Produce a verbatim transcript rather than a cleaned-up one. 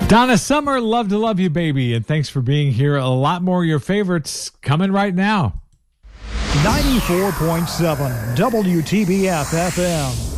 Donna Summer, Love to Love You, Baby. And thanks for being here. A lot more of your favorites coming right now. ninety-four point seven W T B F F M.